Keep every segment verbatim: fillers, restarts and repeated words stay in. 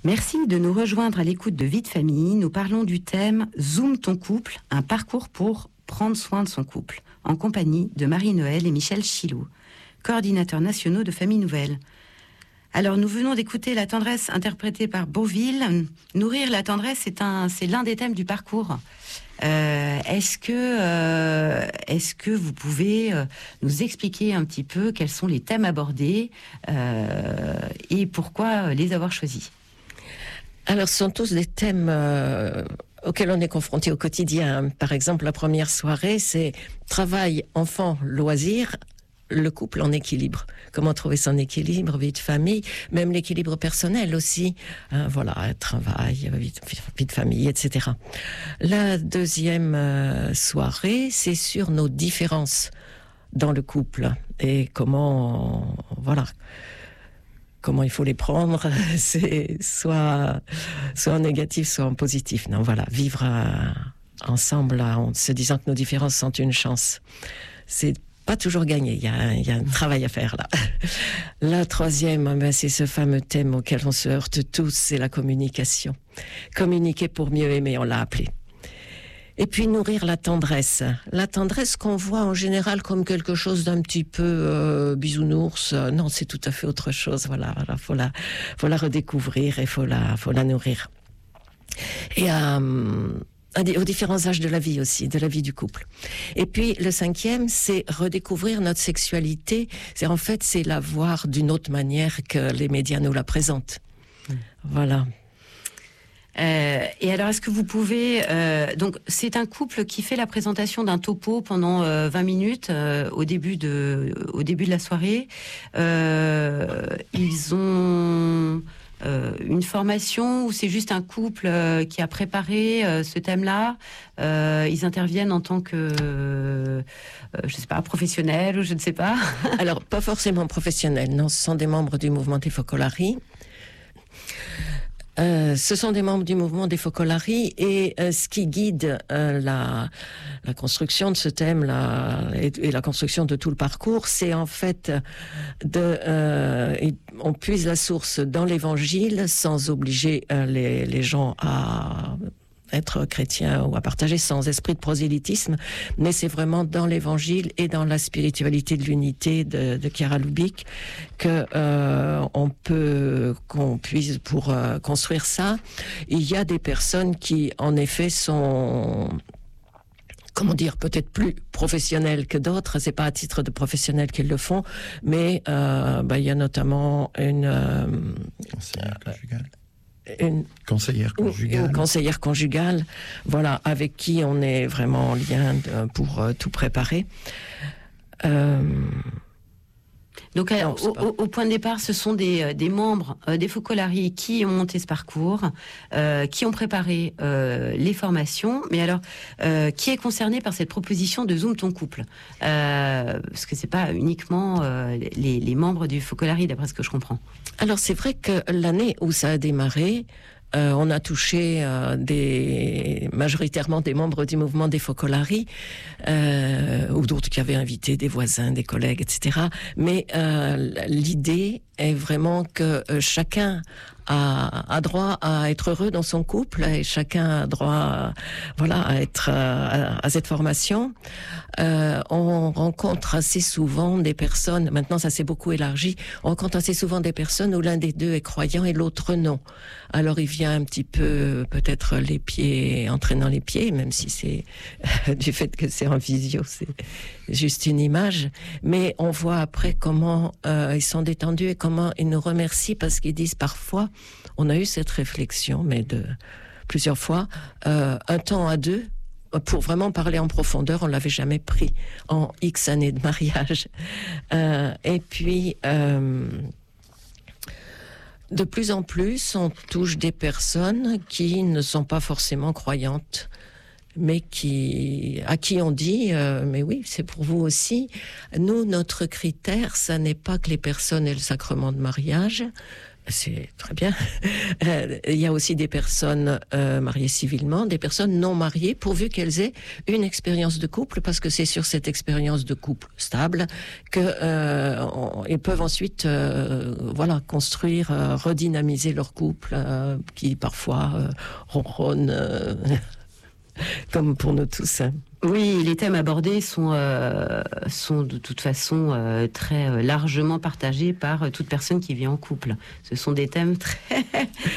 Merci de nous rejoindre à l'écoute de Vie de famille. Nous parlons du thème Zoom ton couple, un parcours pour prendre soin de son couple, en compagnie de Marie-Noël et Michel Chilou, coordinateurs nationaux de Famille Nouvelle. Alors, nous venons d'écouter La tendresse interprétée par Beauville. Nourrir la tendresse, c'est un, c'est l'un des thèmes du parcours. Euh, est-ce que, euh, est-ce que vous pouvez euh, nous expliquer un petit peu quels sont les thèmes abordés euh, et pourquoi les avoir choisis ? Alors, ce sont tous des thèmes euh, auxquels on est confronté au quotidien. Par exemple, la première soirée, c'est travail, enfant, loisirs, le couple en équilibre. Comment trouver son équilibre, vie de famille, même l'équilibre personnel aussi. Hein, voilà, travail, vie de, vie de famille, et cetera. La deuxième euh, soirée, c'est sur nos différences dans le couple et comment, voilà, comment il faut les prendre. C'est soit, soit en négatif, soit en positif. Non, voilà, vivre euh, ensemble en se disant que nos différences sont une chance. C'est pas toujours gagné, il y a, il y a un travail à faire là. La troisième, ben, c'est ce fameux thème auquel on se heurte tous, c'est la communication. Communiquer pour mieux aimer, on l'a appelé. Et puis nourrir la tendresse. La tendresse qu'on voit en général comme quelque chose d'un petit peu euh, bisounours. Non, c'est tout à fait autre chose. Voilà, voilà, faut la, faut la redécouvrir et faut la, faut la nourrir. Et euh, aux différents âges de la vie aussi, de la vie du couple. Et puis le cinquième, c'est redécouvrir notre sexualité. C'est en fait, c'est la voir d'une autre manière que les médias nous la présentent. Mmh. Voilà. Euh, et alors, est-ce que vous pouvez... Euh, donc, c'est un couple qui fait la présentation d'un topo pendant euh, vingt minutes euh, au, début de, au début de la soirée. Euh, ils ont... Euh, une formation ou c'est juste un couple euh, qui a préparé euh, ce thème-là. Euh, ils interviennent en tant que, euh, je sais pas, professionnels ou je ne sais pas. Alors, pas forcément professionnels, non, ce sont des membres du mouvement des Focolari. Euh, ce sont des membres du mouvement des Focolari et euh, ce qui guide euh, la, la construction de ce thème la, et, et la construction de tout le parcours, c'est en fait de, euh, on puise la source dans l'Évangile sans obliger euh, les, les gens à être chrétien ou à partager sans esprit de prosélytisme, mais c'est vraiment dans l'Évangile et dans la spiritualité de l'unité de, de Chiara Lubich que euh, on peut qu'on puisse pour euh, construire ça. Il y a des personnes qui, en effet, sont comment dire, peut-être plus professionnels que d'autres. C'est pas à titre de professionnels qu'ils le font, mais euh, bah, il y a notamment une euh, conseillère conjugale. Une conseillère conjugale. Une conseillère conjugale, voilà, avec qui on est vraiment en lien de, pour euh, tout préparer. Euh... Donc, non, au, au, au point de départ, ce sont des, des membres euh, des Focolari qui ont monté ce parcours, euh, qui ont préparé euh, les formations. Mais alors, euh, qui est concerné par cette proposition de Zoom ton couple euh, Parce que c'est pas uniquement euh, les, les membres du Focolari, d'après ce que je comprends. Alors, c'est vrai que l'année où ça a démarré, Euh, on a touché euh, des, majoritairement des membres du mouvement des Focolari, euh, ou d'autres qui avaient invité des voisins, des collègues, et cetera. Mais euh, l'idée est vraiment que euh, chacun a, a droit à être heureux dans son couple et chacun a droit, à, voilà, à être à, à cette formation. Euh, on rencontre assez souvent des personnes. Maintenant, ça s'est beaucoup élargi. On rencontre assez souvent des personnes où l'un des deux est croyant et l'autre non. Alors, il vient un petit peu, peut-être les pieds, entraînant les pieds, même si c'est du fait que c'est en visio, c'est juste une image. Mais on voit après comment euh, ils sont détendus et comment ils nous remercient parce qu'ils disent parfois, on a eu cette réflexion, mais de plusieurs fois, euh, un temps à deux, pour vraiment parler en profondeur, on l'avait jamais pris en X années de mariage. Euh, et puis, euh, de plus en plus, on touche des personnes qui ne sont pas forcément croyantes, mais qui, à qui on dit, euh, mais oui, c'est pour vous aussi. Nous, notre critère, ça n'est pas que les personnes aient le sacrement de mariage, C'est très bien. Euh, il y a aussi des personnes euh, mariées civilement, des personnes non mariées, pourvu qu'elles aient une expérience de couple, parce que c'est sur cette expérience de couple stable que euh, on, ils peuvent ensuite, euh, voilà, construire, euh, redynamiser leur couple, euh, qui parfois euh, ronronne, euh, comme pour nous tous. Hein. Oui, les thèmes abordés sont, euh, sont de toute façon euh, très euh, largement partagés par euh, toute personne qui vit en couple. Ce sont des thèmes très...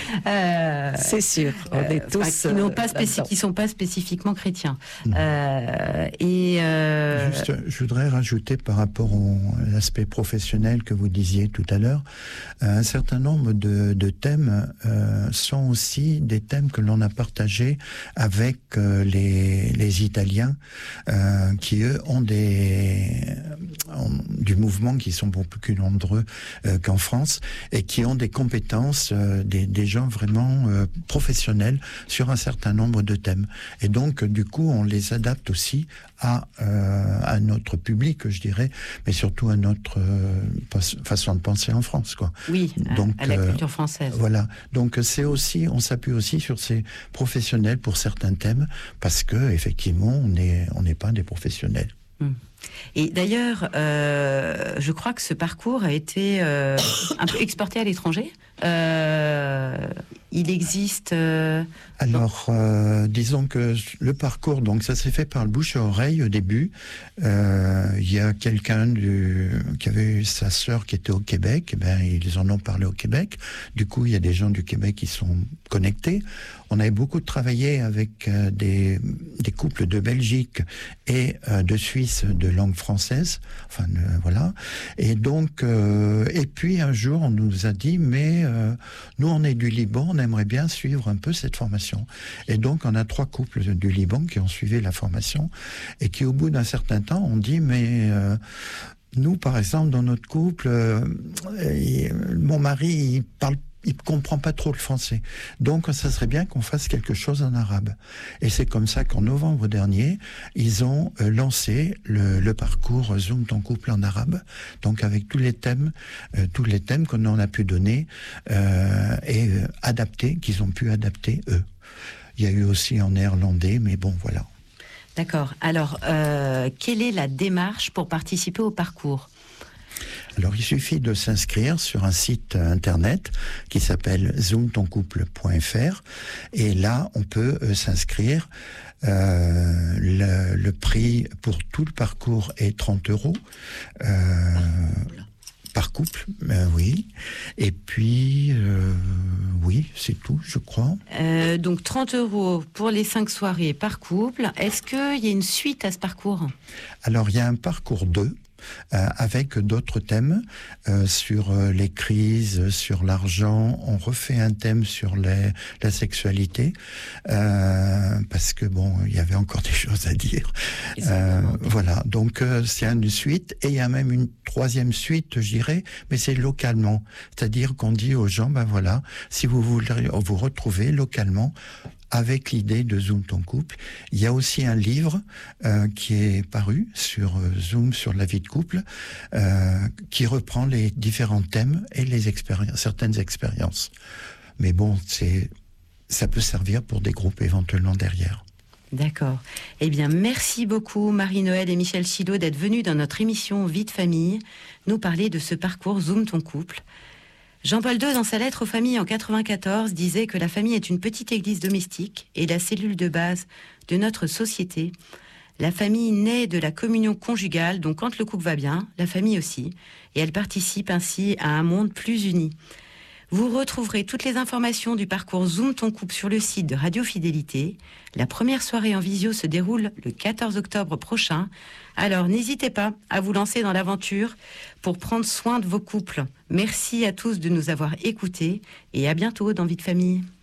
euh, C'est sûr, on est euh, tous... Qui n'ont pas spéci- qui sont pas spécifiquement chrétiens. Mmh. Euh, et euh... Juste, je voudrais rajouter par rapport au, à l'aspect professionnel que vous disiez tout à l'heure, un certain nombre de, de thèmes euh, sont aussi des thèmes que l'on a partagés avec euh, les, les Italiens, Euh, qui eux ont des ont du mouvement qui sont beaucoup plus nombreux euh, qu'en France et qui ont des compétences, euh, des, des gens vraiment euh, professionnels sur un certain nombre de thèmes. Et donc du coup on les adapte aussi à, euh, à notre public, je dirais, mais surtout à notre euh, façon de penser en France, quoi. Oui, donc, à, à la culture française. Euh, voilà. Donc c'est aussi, on s'appuie aussi sur ces professionnels pour certains thèmes, parce que effectivement on est on n'est pas des professionnels. Et d'ailleurs, euh, je crois que ce parcours a été euh, un peu exporté à l'étranger. Euh, il existe... Euh... Alors, euh, disons que le parcours, donc ça s'est fait par le bouche à oreille au début. Euh, il y a quelqu'un du, qui avait sa sœur qui était au Québec. Eh ben, ils en ont parlé au Québec. Du coup, il y a des gens du Québec qui sont connectés. On avait beaucoup travaillé avec euh, des, des couples de Belgique et euh, de Suisse de langue française. Enfin, euh, voilà. Et donc, euh, et puis un jour, on nous a dit, mais euh, nous, on est du Liban, on aimerait bien suivre un peu cette formation. Et donc, on a trois couples du Liban qui ont suivi la formation et qui, au bout d'un certain temps, ont dit, mais euh, nous, par exemple, dans notre couple, euh, il, mon mari, il parle il comprend pas trop le français. Donc, ça serait bien qu'on fasse quelque chose en arabe. Et c'est comme ça qu'en novembre dernier, ils ont euh, lancé le, le parcours Zoom ton couple en arabe. Donc, avec tous les thèmes, euh, tous les thèmes qu'on en a pu donner euh, et euh, adapter, qu'ils ont pu adapter eux. Il y a eu aussi en néerlandais, mais bon, voilà. D'accord. Alors, euh, quelle est la démarche pour participer au parcours ? Alors, il suffit de s'inscrire sur un site internet qui s'appelle zoom ton couple point f r et là, on peut euh, s'inscrire. Euh, le, le prix pour tout le parcours est trente euros. Euh, par couple, euh, oui. Et puis, euh, oui, c'est tout, je crois. Euh, donc, trente euros pour les cinq soirées par couple. Est-ce qu'il y a une suite à ce parcours ? Alors, il y a un parcours deux. Euh, avec d'autres thèmes euh, sur euh, les crises, sur l'argent. On refait un thème sur les, la sexualité euh, parce que bon, il y avait encore des choses à dire. Euh, voilà, donc euh, c'est une suite et il y a même une troisième suite, je dirais, mais c'est localement. C'est-à-dire qu'on dit aux gens, ben voilà, si vous voulez vous retrouver localement, avec l'idée de Zoom ton couple. Il y a aussi un livre euh, qui est paru sur euh, Zoom, sur la vie de couple, euh, qui reprend les différents thèmes et les expériences, certaines expériences. Mais bon, c'est, ça peut servir pour des groupes éventuellement derrière. D'accord. Eh bien, merci beaucoup Marie-Noëlle et Michel Chilot d'être venus dans notre émission Vie de famille, nous parler de ce parcours Zoom ton couple. Jean-Paul deux, dans sa lettre aux familles en quatre-vingt-quatorze, disait que la famille est une petite église domestique et la cellule de base de notre société. La famille naît de la communion conjugale, donc quand le couple va bien, la famille aussi, et elle participe ainsi à un monde plus uni. Vous retrouverez toutes les informations du parcours Zoom ton couple sur le site de Radio Fidélité. La première soirée en visio se déroule le quatorze octobre prochain. Alors n'hésitez pas à vous lancer dans l'aventure pour prendre soin de vos couples. Merci à tous de nous avoir écoutés et à bientôt dans Vie de famille.